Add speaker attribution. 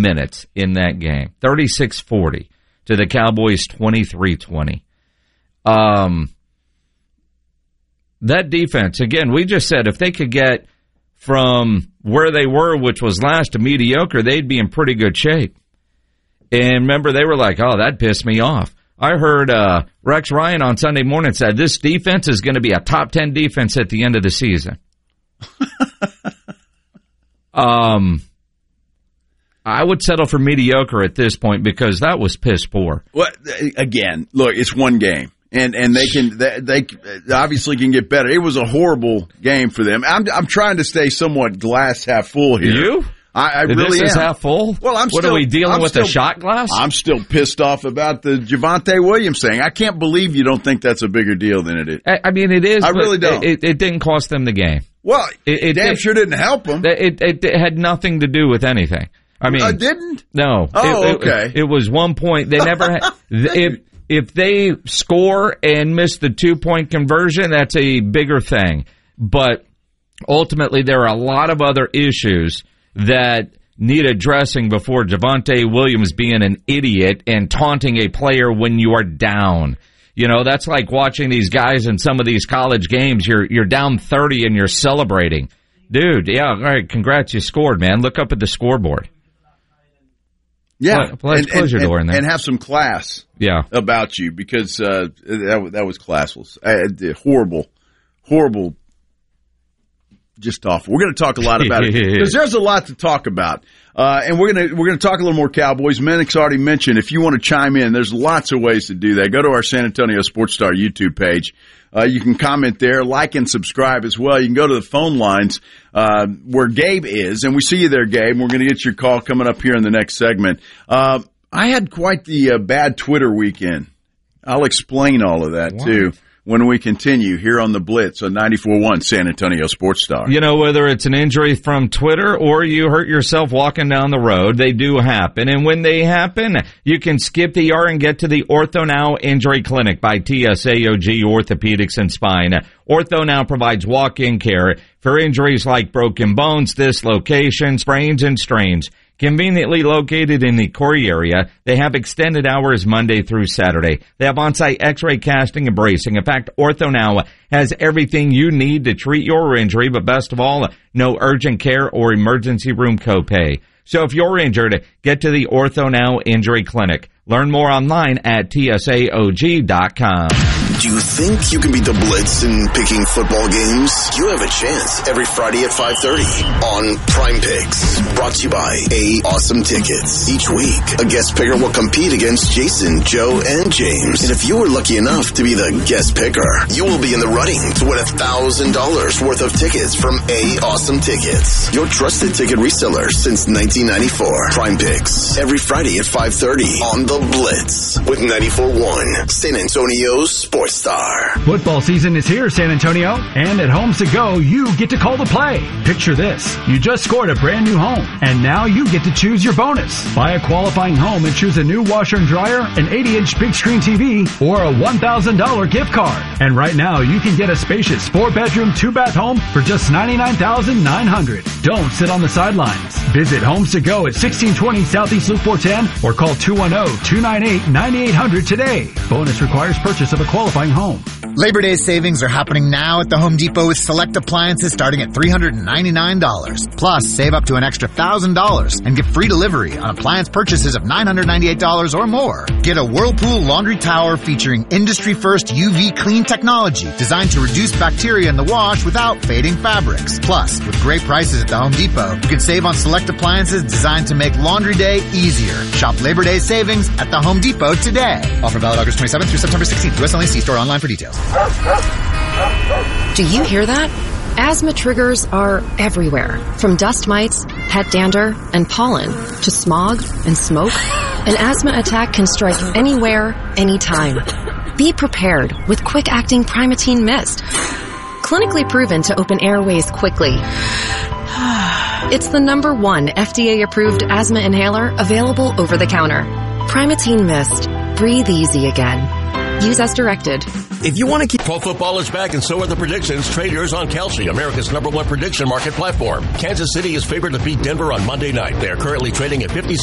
Speaker 1: minutes in that game. 36-40 to the Cowboys 23-20. That defense, again, we just said if they could get from where they were, which was last, to mediocre, they'd be in pretty good shape. And remember, they were like, oh, that pissed me off. I heard Rex Ryan on Sunday morning said this defense is going to be a top 10 defense at the end of the season. I would settle for mediocre at this point because that was piss poor.
Speaker 2: Well, again, look, it's one game. And they obviously can get better. It was a horrible game for them. I'm trying to stay somewhat glass half full here.
Speaker 1: You?
Speaker 2: I really am.
Speaker 1: This is half full?
Speaker 2: Well,
Speaker 1: What are we dealing with, a shot glass?
Speaker 2: I'm still pissed off about the Javonte Williams thing. I can't believe you don't think that's a bigger deal than it is.
Speaker 1: I mean, it is.
Speaker 2: I really don't.
Speaker 1: It didn't cost them the game.
Speaker 2: Well, it sure didn't help them.
Speaker 1: It had nothing to do with anything. I mean,
Speaker 2: it didn't?
Speaker 1: No.
Speaker 2: Oh, okay.
Speaker 1: It was 1 point. They never had. If they score and miss the 2-point conversion, that's a bigger thing. But ultimately, there are a lot of other issues that need addressing before Javonte Williams being an idiot and taunting a player when you are down. You know, that's like watching these guys in some of these college games. You're down 30 and you're celebrating. Dude, yeah, all right, congrats, you scored, man. Look up at the scoreboard.
Speaker 2: Yeah,
Speaker 1: close your door in there.
Speaker 2: And have some class about you because that was classless. Horrible, just awful. We're going to talk a lot about it because there's a lot to talk about. And we're going to talk a little more Cowboys. Minnick's already mentioned if you want to chime in, there's lots of ways to do that. Go to our San Antonio Sports Star YouTube page. You can comment there, like and subscribe as well. You can go to the phone lines where Gabe is, and we see you there, Gabe. We're going to get your call coming up here in the next segment. I had quite the bad Twitter weekend. I'll explain all of that, too, when we continue here on the Blitz on 94.1 San Antonio Sports Star.
Speaker 1: You know, whether it's an injury from Twitter or you hurt yourself walking down the road, they do happen. And when they happen, you can skip the ER and get to the Ortho Now Injury Clinic by TSAOG Orthopedics and Spine. Ortho Now provides walk-in care for injuries like broken bones, dislocations, sprains, and strains. Conveniently located in the Corey area, they have extended hours Monday through Saturday. They have on-site x-ray casting and bracing. In fact, Ortho Now has everything you need to treat your injury, but best of all, no urgent care or emergency room copay. So if you're injured, get to the Ortho Now Injury Clinic. Learn more online at TSAOG.com.
Speaker 3: Do you think you can beat the Blitz in picking football games? You have a chance every Friday at 5:30 on Prime Picks. Brought to you by Awesome Tickets. Each week, a guest picker will compete against Jason, Joe, and James. And if you were lucky enough to be the guest picker, you will be in the running to win $1,000 worth of tickets from Awesome Tickets. Your trusted ticket reseller since 1994. Prime Picks. Every Friday at 5:30 on the Blitz with 94.1 San Antonio's Sports Star.
Speaker 4: Football season is here, San Antonio, and at Homes to Go, you get to call the play. Picture this. You just scored a brand new home, and now you get to choose your bonus. Buy a qualifying home and choose a new washer and dryer, an 80-inch big screen TV, or a $1,000 gift card. And right now, you can get a spacious 4-bedroom, 2-bath home for just $99,900. Don't sit on the sidelines. Visit Homes to Go at 1620 Southeast Loop 410 or call 210-298-9800 today. Bonus requires purchase of a qualifying home.
Speaker 5: Labor Day savings are happening now at the Home Depot with select appliances starting at $399. Plus, save up to an extra $1,000 and get free delivery on appliance purchases of $998 or more. Get a Whirlpool laundry tower featuring industry-first UV clean technology designed to reduce bacteria in the wash without fading fabrics. Plus, with great prices at the Home Depot, you can save on select appliances designed to make laundry day easier. Shop Labor Day savings at the Home Depot today. Offer valid August 27th through September 16th. US only. See store online for details.
Speaker 6: Do you hear that? Asthma triggers are everywhere, from dust mites, pet dander, and pollen, to smog and smoke. An asthma attack can strike anywhere, anytime. Be prepared with quick-acting Primatene Mist. Clinically proven to open airways quickly. It's the #1 FDA-approved asthma inhaler available over the counter. Primatene Mist. Breathe easy again. Use as directed.
Speaker 7: If you want to keep... Pro football is back, and so are the predictions. Trade yours on Kalshi, America's #1 prediction market platform. Kansas City is favored to beat Denver on Monday night. They are currently trading at 56.